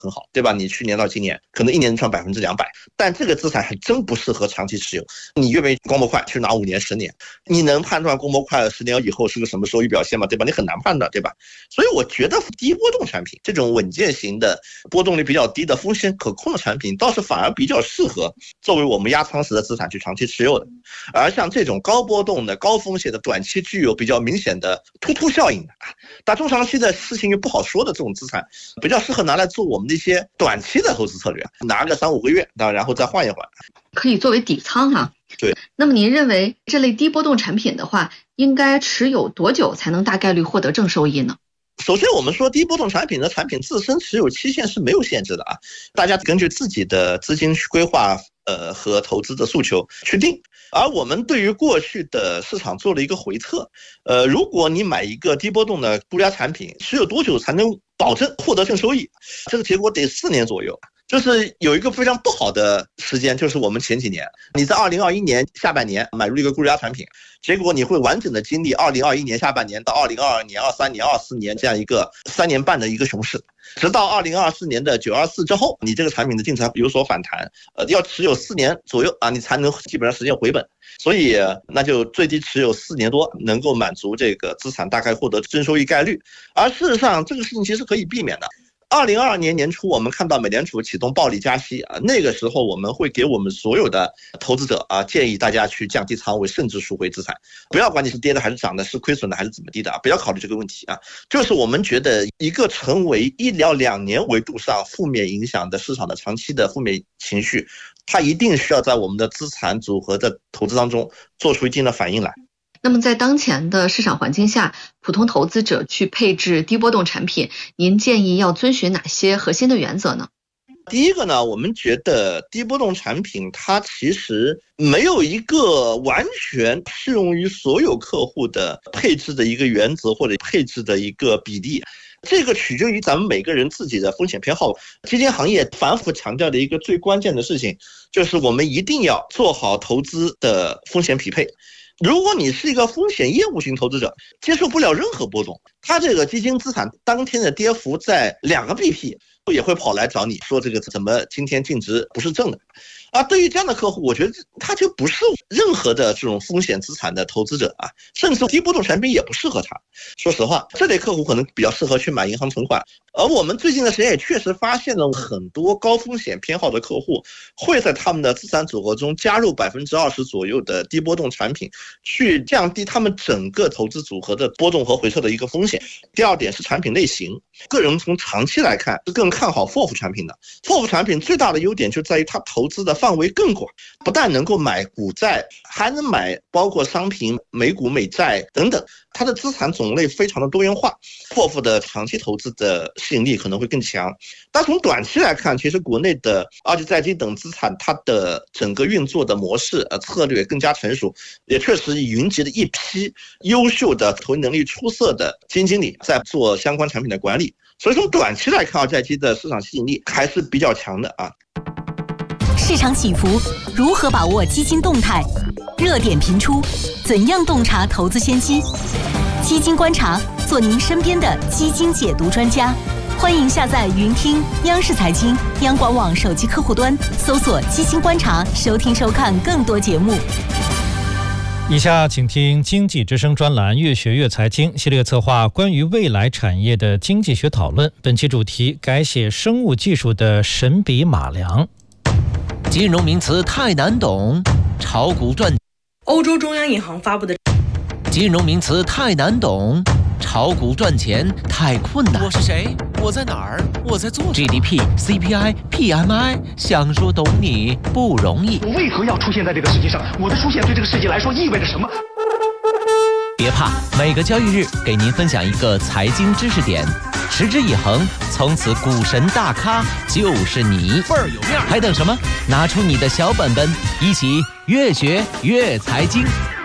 很好，对吧？你去年到今年可能一年赚200%，但这个资产还真不适合长期持有。你愿不愿意光模块去拿5年10年？你能判断光模块10年以后是个什么收益表现吗？对吧？你很难判断，对吧？所以我觉得低波动产品这种稳健型的波动率比较低的风险可控的产品倒是反而比较适合作为我们压仓时的资产去长期持有的。而像这种高波动的高风险的短期具有比较明显的突突效应的，但中长期的事情又不好说的这种资产，比较适合拿来做我们的一些短期的投资策略，拿个3-5个月，然后再换一换， 可以作为底仓啊。 对。 那么您认为这类低波动产品的话，应该持有多久才能大概率获得正收益呢？ 首先我们说低波动产品的产品自身持有期限是没有限制的啊，大家根据自己的资金规划和投资的诉求去定。而我们对于过去的市场做了一个回测，如果你买一个低波动的估价产品，持有多久才能保证获得正收益？这个结果得4年左右。就是有一个非常不好的时间，就是我们前几年，你在2021年下半年买入一个估价产品，结果你会完整的经历2021年下半年到2022年、23年、24年这样一个3年半的一个熊市，直到2024年的924之后，你这个产品的净值有所反弹，要持有4年左右啊，你才能基本上实现回本。所以那就最低持有4年多，能够满足这个资产大概获得正收益概率。而事实上，这个事情其实可以避免的。2022年年初，我们看到美联储启动暴力加息啊，那个时候我们会给我们所有的投资者啊建议大家去降低仓位，甚至赎回资产，不要管你是跌的还是涨的，是亏损的还是怎么地的啊，不要考虑这个问题啊。就是我们觉得一个成为1到2年维度上负面影响的市场的长期的负面情绪，它一定需要在我们的资产组合的投资当中做出一定的反应来。 那么在当前的市场环境下，普通投资者去配置低波动产品，您建议要遵循哪些核心的原则呢？ 第一个呢，我们觉得低波动产品它其实没有一个完全适用于所有客户的配置的一个原则或者配置的一个比例，这个取决于咱们每个人自己的风险偏好。基金行业反复强调的一个最关键的事情，就是我们一定要做好投资的风险匹配。如果你是一个风险业务型投资者，接受不了任何波动，他这个基金资产当天的跌幅在2个 BP 也会跑来找你说这个怎么今天净值不是正的。对于这样的客户，我觉得他就不是任何的这种风险资产的投资者啊，甚至低波动产品也不适合他。说实话，这类客户可能比较适合去买银行存款。而我们最近的时间也确实发现了很多高风险偏好的客户会在他们的资产组合中加入20%左右的低波动产品，去降低他们整个投资组合的波动和回撤的一个风险。第二点是产品类型，个人从长期来看是更看好 FOF 产品的。FOF 产品最大的优点就在于它投资的范围更广，不但能够买股债，还能买包括商品、美股、美债等等，它的资产种类非常的多元化， FOF 的长期投资的吸引力可能会更强。但从短期来看，其实国内的二级债基等资产它的整个运作的模式策略更加成熟，也确实云集了一批优秀的投资能力出色的基金经理在做相关产品的管理，所以从短期来看，二级债基的市场吸引力还是比较强的啊。 市场起伏，如何把握基金动态？热点频出，怎样洞察投资先机？基金观察，做您身边的基金解读专家。欢迎下载云听央视财经、央广网手机客户端，搜索基金观察，收听收看更多节目。 以下请听经济之声专栏越学越财经系列策划，关于未来产业的经济学讨论。本期主题：改写生物技术的神笔马良。 金融名词太难懂，炒股赚。 欧洲中央银行发布的金融名词太难懂，炒股赚钱太困难。 我是谁？我在哪儿？我在做什么 ？GDP、CPI、PMI， 想说懂你不容易。 我为何要出现在这个世界上？我的出现对这个世界来说意味着什么？ 别怕，每个交易日给您分享一个财经知识点，持之以恒，从此股神大咖就是你， 倍儿有面。 还等什么？拿出你的小本本，一起越学越财经。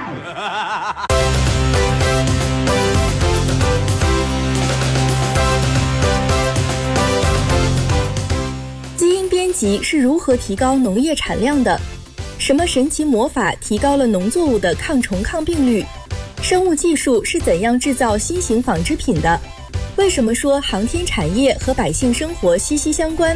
基因编辑是如何提高农业产量的？什么神奇魔法提高了农作物的抗虫抗病率？生物技术是怎样制造新型纺织品的？ 为什么说航天产业和百姓生活息息相关？